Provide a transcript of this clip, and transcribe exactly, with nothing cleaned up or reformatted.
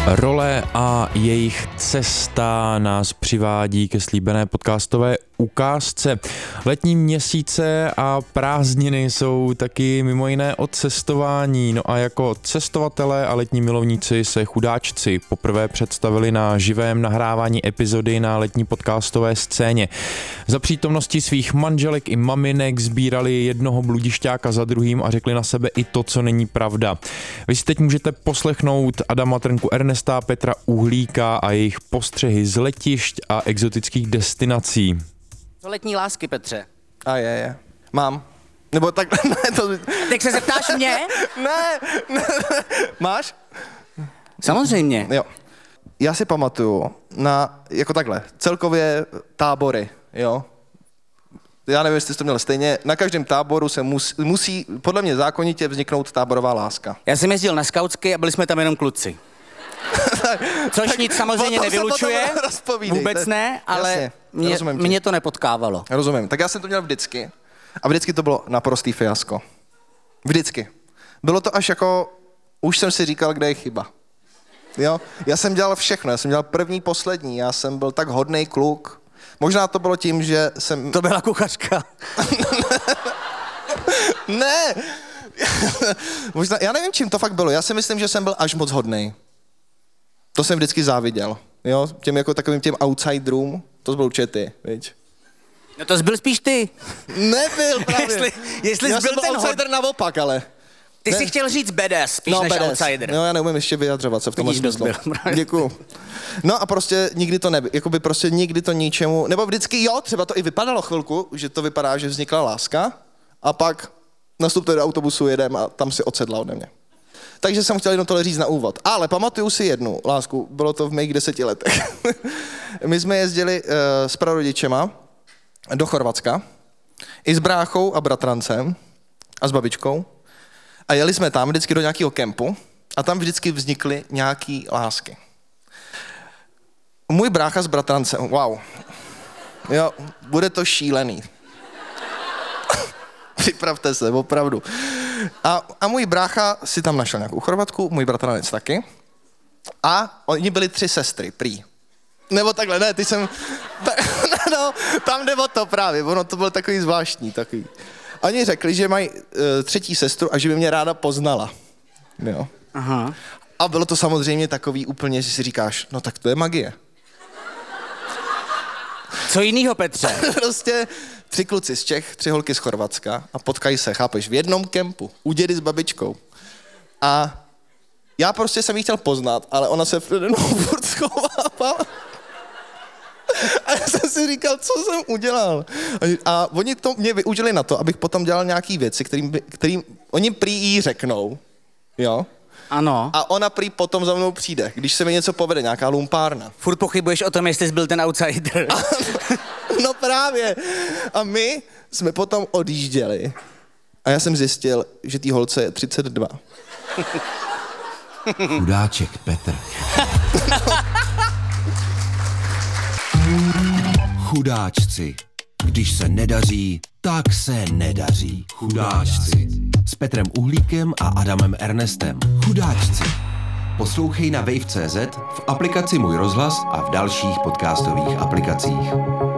Role a jejich cesta nás přivádí ke slíbené podcastové ukázce. Letní měsíce a prázdniny jsou taky mimo jiné o cestování. No a jako cestovatelé a letní milovníci se chudáčci poprvé představili na živém nahrávání epizody na letní podcastové scéně. Za přítomnosti svých manželek i maminek sbírali jednoho bludišťáka za druhým a řekli na sebe i to, co není pravda. Vy si teď můžete poslechnout Adama Trnku, Ernesta, Petra Uhlíka a jejich postřehy z letišť a exotických destinací. Co letní lásky, Petře? A je, je. Mám. Nebo tak, ne, to... Teď se zeptáš mě? ne, ne, máš? Samozřejmě. Jo. Já si pamatuju na, jako takhle, celkově tábory, jo. Já nevím, jestli jste to měl stejně, na každém táboru se mus, musí, podle mě zákonitě vzniknout táborová láska. Já jsem jezdil na skautsky a byli jsme tam jenom kluci. Což tak, nic samozřejmě nevylučuje, vůbec ne, ale jasně, mě, mě to nepotkávalo. Rozumím, tak já jsem to měl vždycky a vždycky to bylo naprostý fiasko. Vždycky. Bylo to až jako, už jsem si říkal, kde je chyba. Jo? Já jsem dělal všechno, já jsem dělal první, poslední, já jsem byl tak hodnej kluk. Možná to bylo tím, že jsem... To byla kuchařka. Ne! Možná, já nevím, čím to fakt bylo, já si myslím, že jsem byl až moc hodnej. To jsem vždycky záviděl, jo, těm jako takovým těm outsiderům, to byl určitě ty, viď? No to jsi byl spíš ty. Nebyl právě. jestli jestli já jsi byl byl ten outsider hod... naopak, ale. Ty ne. jsi chtěl říct badass spíš no, než badass. outsider. No já neumím ještě vyjadřovat se v tomhle smyslu. Byl, děkuju. No a prostě nikdy to nebyl, jakoby prostě nikdy to ničemu, nebo vždycky jo, třeba to i vypadalo chvilku, že to vypadá, že vznikla láska a pak nastupte do autobusu, jedem a tam si odsedla ode mě. Takže jsem chtěl jenom tohle říct na úvod. Ale pamatuju si jednu lásku, bylo to v mých deseti letech. My jsme jezdili uh, s prarodičema do Chorvatska, i s bráchou a bratrancem a s babičkou. A jeli jsme tam vždycky do nějakého kempu a tam vždycky vznikly nějaký lásky. Můj brácha s bratrancem, wow. Jo, bude to šílený. Připravte se, opravdu. A, a můj brácha si tam našel nějakou Chorvatku, můj bratranec taky. A oni byli tři sestry, prý. Nebo takhle, ne, ty jsem... Ta, no, tam jde o to právě, ono to bylo takový zvláštní, takový. Oni řekli, že mají uh, třetí sestru a že by mě ráda poznala. Jo. Aha. A bylo to samozřejmě takový úplně, že si říkáš, no tak to je magie. Co jinýho, Petře? Prostě tři kluci z Čech, tři holky z Chorvatska a potkají se, chápeš, v jednom kempu, u dědy s babičkou. A já prostě jsem jí chtěl poznat, ale ona se přede mnou furt schovávala. A já jsem si říkal, co jsem udělal. A, a oni to mě využili na to, abych potom dělal nějaký věci, kterým, kterým oni prý jí řeknou, jo? Ano. A ona prý potom za mnou přijde, když se mi něco povede, nějaká lumpárna. Furt pochybuješ o tom, jestli jsi byl ten outsider. A, no právě. A my jsme potom odjížděli. A já jsem zjistil, že tý holce je třicet dva. Chudáček Petr. Chudáčci. Když se nedaří, tak se nedaří. Chudáčci. S Petrem Uhlíkem a Adamem Ernestem. Chudáčci. Poslouchej na wave tečka cé zet, v aplikaci Můj rozhlas a v dalších podcastových aplikacích.